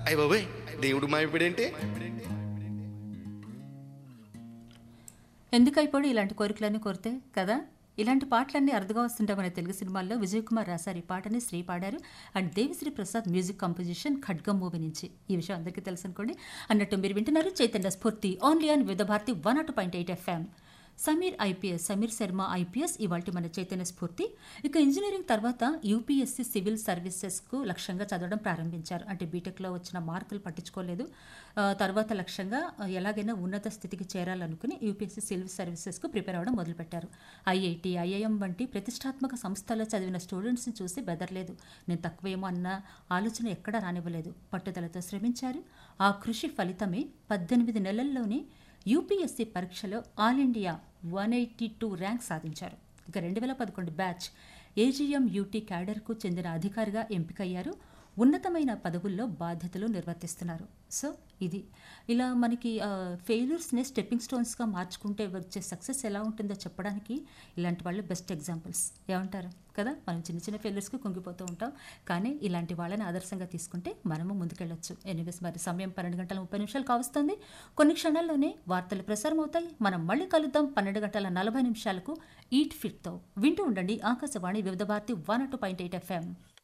అయ్య బాబోయ్, దేవుడు మాయపడేంటే? ఎందుకైపోడు ఇలాంటి కోరికలన్నీ కోరితే కదా. ఇలాంటి పాటలన్నీ అరుదుగా వస్తుంటాయి మన తెలుగు సినిమాల్లో. విజయ్ కుమార్ రాశారు ఈ పాటని, శ్రీ పాడారు. And Devi Sri Prasad music composition, ఖడ్గం మూవీ నుంచి. ఈ విషయం అందరికీ తెలుసు అనుకోండి. అన్నట్టు మీరు వింటున్నారు చైతన్య స్ఫూర్తి ఓన్లీ ఆన్ వివిధ భారతి 102.8 FM. సమీర్ శర్మ ఐపీఎస్ ఇవాల్టి మన చైతన్య స్ఫూర్తి. ఇక ఇంజనీరింగ్ తర్వాత యూపీఎస్సీ సివిల్ సర్వీసెస్కు లక్ష్యంగా చదవడం ప్రారంభించారు. అంటే బీటెక్లో వచ్చిన మార్కులు పట్టించుకోలేదు. తర్వాత లక్ష్యంగా ఎలాగైనా ఉన్నత స్థితికి చేరాలనుకుని యూపీఎస్సీ సివిల్ సర్వీసెస్కు ప్రిపేర్ అవ్వడం మొదలుపెట్టారు. ఐఐటి, ఐఐఎం వంటి ప్రతిష్టాత్మక సంస్థల్లో చదివిన స్టూడెంట్స్ని చూసి బెదరలేదు. నేను తక్కువేమో అన్న ఆలోచన ఎక్కడా రానివ్వలేదు. పట్టుదలతో శ్రమించారు. ఆ కృషి ఫలితమే 18 నెలల్లోనే యూపీఎస్సీ పరీక్షలో ఆల్ ఇండియా 182 ర్యాంక్ సాధించారు. ఇక 2011 బ్యాచ్ ఏజీఎం యూటీ క్యాడర్కు చెందిన అధికారిగా ఎంపికయ్యారు. ఉన్నతమైన పదవుల్లో బాధ్యతలు నిర్వర్తిస్తున్నారు. సో ఇది ఇలా మనకి ఫెయిల్యూర్స్ని స్టెప్పింగ్ స్టోన్స్గా మార్చుకుంటే వచ్చే సక్సెస్ ఎలా ఉంటుందో చెప్పడానికి ఇలాంటి వాళ్ళు బెస్ట్ ఎగ్జాంపుల్స్. ఏమంటారు కదా. మనం చిన్న చిన్న ఫెయిల్యూర్స్కి కుంగిపోతూ ఉంటాం, కానీ ఇలాంటి వాళ్ళని ఆదర్శంగా తీసుకుంటే మనము ముందుకెళ్ళొచ్చు. ఎనీవేస్, మరి సమయం 12:30 కావస్తుంది. కొన్ని క్షణాల్లోనే వార్తలు ప్రసారం అవుతాయి. మనం మళ్ళీ కలుద్దాం 12:40 ఈట్ ఫిట్తో. వింటూ ఉండండి ఆకాశవాణి వివిధ భారతి 102.8 FM.